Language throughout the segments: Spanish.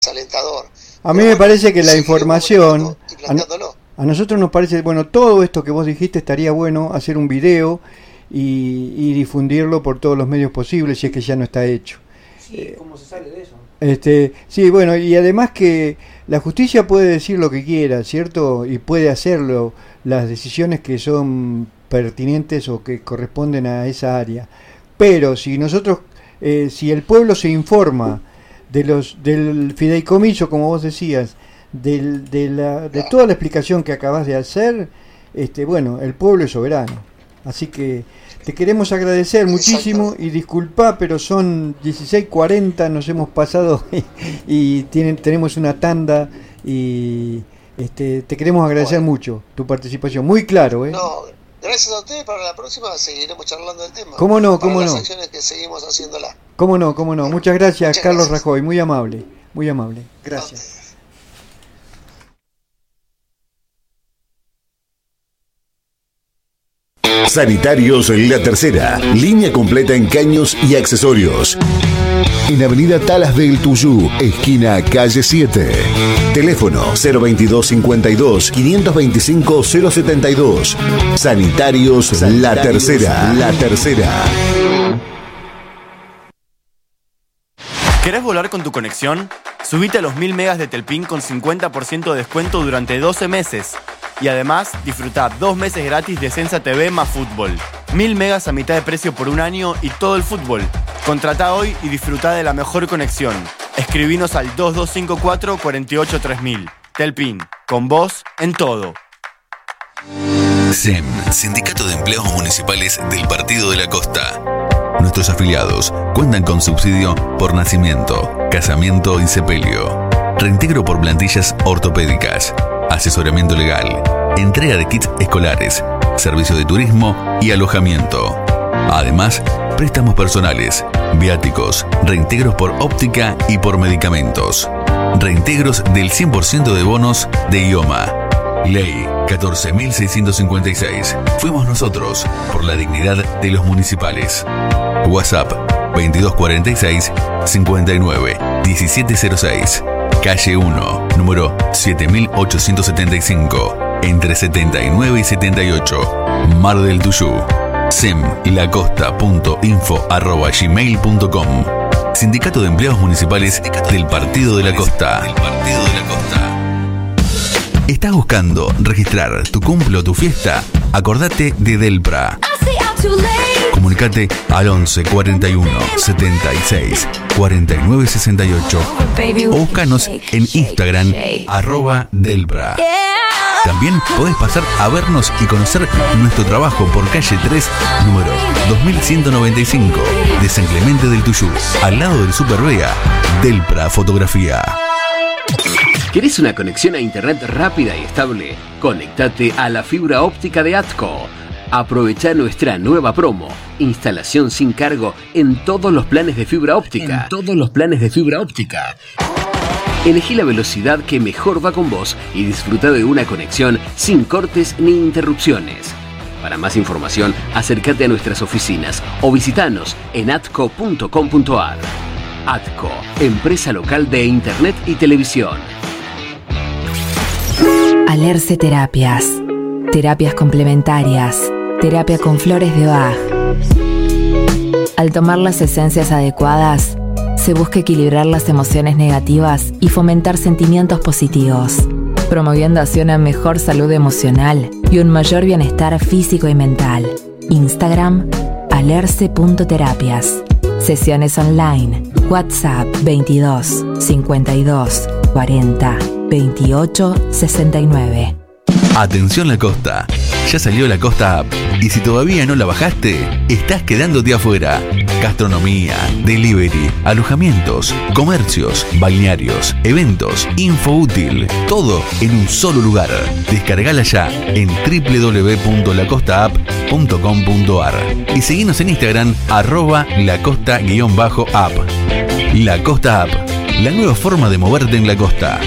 desalentador. A mí me parece que la información, a nosotros nos parece, bueno, todo esto que vos dijiste estaría bueno hacer un video y difundirlo por todos los medios posibles, si es que ya no está hecho. Sí, ¿cómo se sale de eso? Sí, bueno, y además que la justicia puede decir lo que quiera, ¿cierto? Y puede hacerlo, las decisiones que son pertinentes o que corresponden a esa área. Pero si nosotros, si el pueblo se informa del fideicomiso, como vos decías, de toda la explicación que acabas de hacer, bueno, el pueblo es soberano. Así que te queremos agradecer muchísimo y disculpa, pero son 16:40, nos hemos pasado y tenemos una tanda y te queremos agradecer mucho tu participación, muy claro, ¿eh? No, gracias a ustedes. Para la próxima seguiremos charlando del tema. ¿Cómo no? ¿Cómo no? Las acciones que seguimos haciéndola. ¿Cómo no? ¿Cómo no? Muchas gracias, Carlos Rajoy, muy amable, muy amable. Gracias. Sanitarios La Tercera, línea completa en caños y accesorios. En Avenida Talas del Tuyú, esquina calle 7. Teléfono 022 52 525 072. Sanitarios La Tercera. La Tercera. ¿Querés volar con tu conexión? Subite a los 1000 megas de Telpin con 50% de descuento durante 12 meses. Y además, disfrutá 2 meses gratis de Sensa TV más fútbol. 1000 megas a mitad de precio por un año y todo el fútbol. Contratá hoy y disfrutá de la mejor conexión. Escribinos al 2254 48 3000. Telpin, con vos en todo. SEM, Sindicato de Empleados Municipales del Partido de la Costa. Nuestros afiliados cuentan con subsidio por nacimiento, casamiento y sepelio, reintegro por plantillas ortopédicas, asesoramiento legal, entrega de kits escolares, servicio de turismo y alojamiento. Además, préstamos personales, viáticos, reintegros por óptica y por medicamentos, reintegros del 100% de bonos de IOMA. Ley 14.656. Fuimos nosotros por la dignidad de los municipales. WhatsApp 2246 59 1706. Calle 1, número 7875, entre 79 y 78, Mar del Tuyú. semlacosta.info@gmail.com. Sindicato de Empleados Municipales del Partido de la Costa. ¿Estás buscando registrar tu cumple o tu fiesta? Acordate de Delpra. Comunicate al 11 41 76 49 68 o búscanos en Instagram @Delpra. También podés pasar a vernos y conocer nuestro trabajo por calle 3, número 2195 de San Clemente del Tuyú, al lado del Super Vega. Delpra Fotografía. ¿Querés una conexión a internet rápida y estable? Conectate a la fibra óptica de ATCO. Aprovecha nuestra nueva promo. Instalación sin cargo en todos los planes de fibra óptica. Elegí la velocidad que mejor va con vos y disfruta de una conexión sin cortes ni interrupciones. Para más información, acércate a nuestras oficinas o visitanos en atco.com.ar. ATCO, empresa local de internet y televisión. Alerce Terapias. Terapias complementarias. Terapia con flores de Bach. Al tomar las esencias adecuadas, se busca equilibrar las emociones negativas y fomentar sentimientos positivos, promoviendo así una mejor salud emocional y un mayor bienestar físico y mental. Instagram, alerce.terapias. Sesiones online. WhatsApp 22 52 40 28 69. Atención La Costa, ya salió La Costa App y si todavía no la bajaste, estás quedándote afuera. Gastronomía, delivery, alojamientos, comercios, balnearios, eventos, info útil, todo en un solo lugar. Descargala ya en www.lacostaapp.com.ar y seguinos en Instagram @lacosta_app. La Costa App, la nueva forma de moverte en la costa.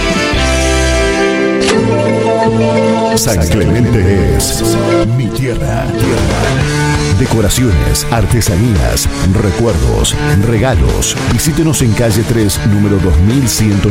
San Clemente es mi tierra. Decoraciones, artesanías, recuerdos, regalos. Visítenos en calle 3, número 2100.